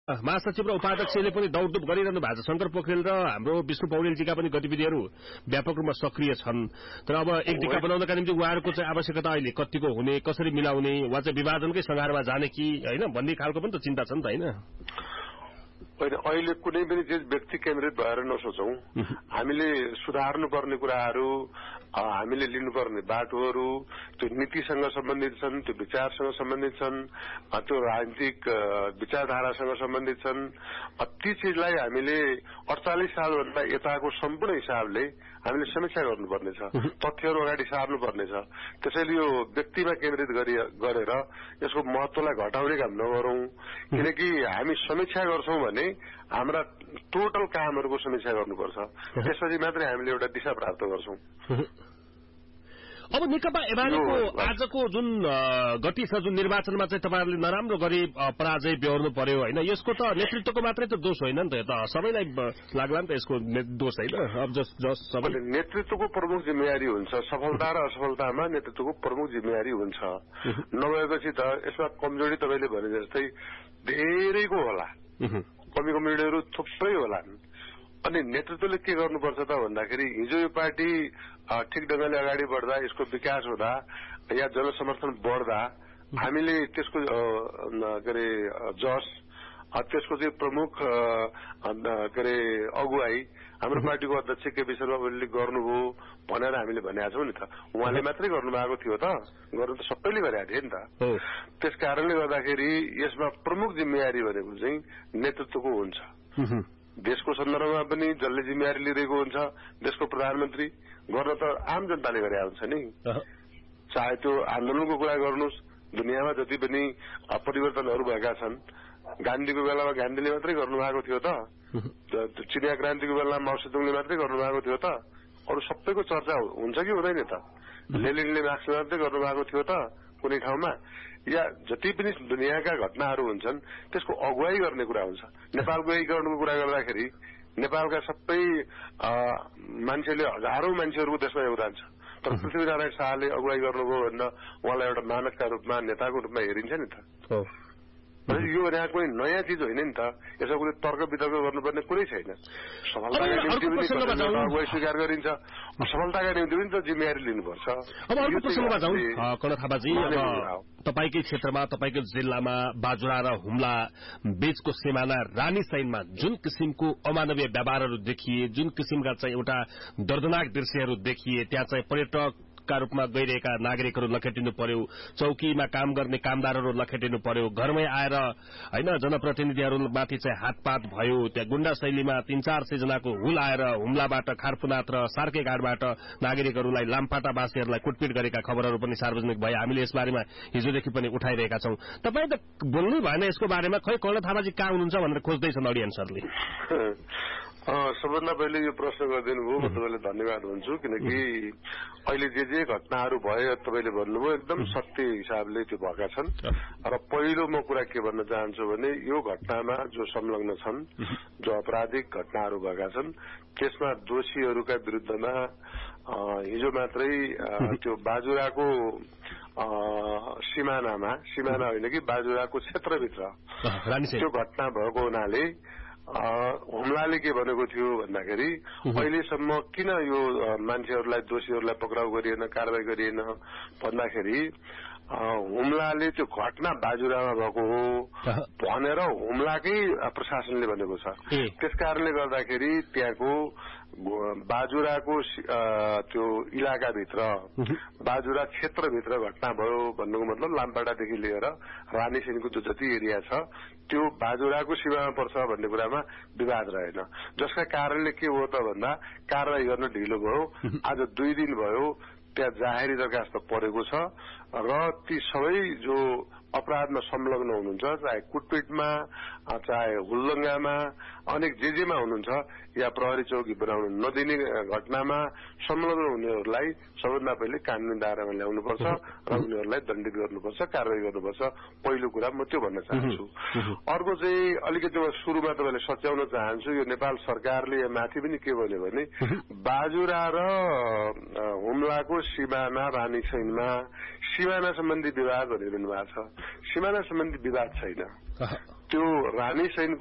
महासचिव र उपाध्यक्षले पनि दौडधुप गरिरहनु भएको छ। शंकर पोखरेल र हाम्रो विष्णु पौडेलजीका पनि गतिविधिहरू व्यापक रूपमा सक्रिय छन्। तर अब एक दिक्क बनाउनका निम्ति उहाँहरूको चाहिँ आवश्यकता अहिले कतिको हुने, कसरी मिलाउने, वा चाहिँ विभाजनकै संघारमा जाने कि होइन भन्ने खालको पनि त चिन्ता छ नि त होइन? अहिले कुनै पनि चिज व्यक्ति केन्द्रित भएर नसोचौं। हामीले सुधार्नुपर्ने कुराहरू, हामीले लिनुपर्ने बाटोहरू त्यो नीतिसँग सम्बन्धित छन्, त्यो विचारसँग सम्बन्धित छन्, त्यो राजनीतिक विचारधारासँग सम्बन्धित छन्। ती चिजलाई हामीले 48 सालभन्दा यताको सम्पूर्ण हिसाबले हामीले समीक्षा गर्नुपर्नेछ, तथ्यहरू अगाडि सार्नुपर्नेछ। त्यसैले यो व्यक्तिमा केन्द्रित गरेर यसको महत्वलाई घटाउने काम नगरौं। किनकि हामी समीक्षा गर्छौं भने हाम्रा टोटल कामहरूको समीक्षा गर्नुपर्छ, त्यसपछि मात्रै हामीले एउटा दिशा प्राप्त गर्छौं। अब नेकपा एमालेको आजको जुन गति छ, जुन निर्वाचनमा चाहिँ तपाईहरुले नराम्रो गरी पराजय बेहोर्नु पर्यो होइन, यसको त नेतृत्वको मात्रै त दोष होइन नि त, त सबैलाई लाग्ला नि त यसको दोष होइन? अब सबै नेतृत्वको प्रमुख जिम्मेवारी हुन्छ। सफलता र असफलतामा नेतृत्वको प्रमुख जिम्मेवारी हुन्छ। नभएपछि त यसमा कमजोरी तपाईले भने जस्तै धेरैको होला, कमजोरीहरू थुप्रै होलान्। अनि नेतृत्वले के गर्नुपर्छ त भन्दाखेरि हिजो यो पार्टी ठिक ढंगले अगाडि बढ्दा, यसको विकास हुँदा या जनसमर्थन बढ्दा हामीले त्यसको जस, त्यसको चाहिँ प्रमुख अगुवाई हाम्रो पार्टीको अध्यक्ष केपी शर्मा ओलीले गर्नुभयो भनेर हामीले भनेका छौं नि त। उहाँले मात्रै गर्नुभएको थियो त, गर्नु त सबैले गरेका थिए नि त। त्यस कारणले गर्दाखेरि यसमा प्रमुख जिम्मेवारी भनेको चाहिँ नेतृत्वको हुन्छ। देशको सन्दर्भमा पनि जसले जिम्मेवारी लिइरहेको हुन्छ, देशको प्रधानमन्त्री गर्न त आम जनताले गरेका हुन्छ नि। चाहे त्यो आन्दोलनको कुरा गर्नुहोस्, दुनियाँमा जति पनि परिवर्तनहरू भएका छन्, गान्धीको बेलामा गान्धीले मात्रै गर्नुभएको थियो त, चिनिया क्रान्तिको बेलामा माओ सेतुङले मात्रै गर्नुभएको थियो त, अरू सबैको चर्चा हुन्छ कि हुँदैन त? लेनिनले मार्क्सले मात्रै गर्नुभएको थियो त कुनै ठाउँमा? या जति पनि दुनियाँका घटनाहरू हुन्छन् त्यसको अगुवाई गर्ने कुरा हुन्छ। नेपालको एकीकरणको कुरा गर्दाखेरि नेपालका सबै मान्छेले, हजारौं मान्छेहरूको त्यसमा योगदान छ, तर पृथ्वीनारायण शाहले अगुवाई गर्नुभयो भन्न उहाँलाई एउटा मानकका रूपमा, नेताको रूपमा हेरिन्छ नि त। यो कुनै नयाँ चिज होइन नि त, यसमा कुनै तर्क वितर्क गर्नुपर्ने कुरै छैन। सफलताका निम्ति पनि अगुवाई स्वीकार गरिन्छ, असफलताका निम्ति पनि त जिम्मेवारी लिनुपर्छ। अब अर्को प्रसंगमा जाउँ कर्ण थापाजी। अब तपाईकै क्षेत्रमा, तपाईकै जिल्लामा बाजुरा र हुम्ला बीचको सीमाना रानीसैनमा जुन किसिमको अमानवीय व्यवहारहरू देखिए, जुन किसिमका चाहिँ एउटा दर्दनाक दृश्यहरू देखिए, त्यहाँ चाहिँ पर्यटक का रूपमा गइरहेका नागरिकहरू लखेटिनु पर्यो, चौकीमा काम गर्ने कामदारहरू लखेटिनु पर्यो, घरमै आएर हैन जनप्रतिनिधिहरूमाथि चाहिँ हातपात भयो, त्यहाँ गुण्डा शैलीमा 300-400 जनाको हुल आएर हुम्लाबाट, खारपुनात र सार्केघाटबाट नागरिकहरूलाई, लामपाटावासीहरूलाई कुटपिट गरेका खबरहरू पनि सार्वजनिक भए। हामीले यसबारेमा हिजोदेखि पनि उठाइरहेका छौं। तपाई त बोल्नै भएन यसको बारेमा, खै कर्ण थापाजी कहाँ हुनुहुन्छ भनेर खोज्दैछन् अडियन्सहरूले। सबभन्दा पहिले यो प्रश्न गरिदिनु भयो, म तपाईँलाई धन्यवाद भन्छु। किनकि अहिले जे घटनाहरू भयो तपाईँले भन्नुभयो एकदम सत्य हिसाबले त्यो भएका छन्। र पहिलो म कुरा के भन्न चाहन्छु भने यो घटनामा जो संलग्न छन्, जो आपराधिक घटनाहरू भएका छन्, त्यसमा दोषीहरूका विरुद्धमा हिजो मात्रै त्यो बाजुराको सिमाना होइन कि बाजुराको क्षेत्रभित्र त्यो घटना भएको हुनाले हुम्लाले के भनेको थियो भन्दाखेरि अहिलेसम्म किन यो मान्छेहरूलाई, दोषीहरूलाई पक्राउ गरिएन, कारवाही गरिएन भन्दाखेरि हुम्लाले त्यो घटना बाजुरामा भएको हो भनेर हुम्लाकै प्रशासनले भनेको छ। त्यसकारणले गर्दाखेरि त्यहाँको बाजुराको त्यो इलाकाभित्र, बाजुरा क्षेत्रभित्र घटना भयो भन्नुको मतलब लामपाटादेखि लिएर रानीसेनको जो जति एरिया छ त्यो बाजुराको सीमामा पर्छ भन्ने कुरामा विवाद रहेन। जसका कारणले के हो त भन्दा कारवाही गर्न ढिलो भयो। आज 2 दिन भयो त्यहाँ जाहेरी दरखास्त परेको छ र ती सबै जो अपराधमा संलग्न हुनुहुन्छ, चाहे कुटपिटमा, चाहे हुल्लङ्गामा, अनेक जेमा हुनुहुन्छ या प्रहरी चौकी बनाउन नदिने घटनामा संलग्न हुनेहरूलाई सबभन्दा पहिले कानूनी दायरामा ल्याउनुपर्छ र उनीहरूलाई दण्डित गर्नुपर्छ, कारवाही गर्नुपर्छ। पहिलो कुरा म त्यो भन्न चाहन्छु। अर्को चाहिँ अलिकति म सुरुमा तपाईँलाई सच्याउन चाहन्छु, यो नेपाल सरकारले माथि पनि के भन्यो भने बाजुरा र हुम्लाको सिमाना रानीसैनमा सिमाना सम्बन्धी विवाद भनिरहनु भएको छ। सिमाना सम्बन्धी विवाद छैन। त्यो रानीसैनको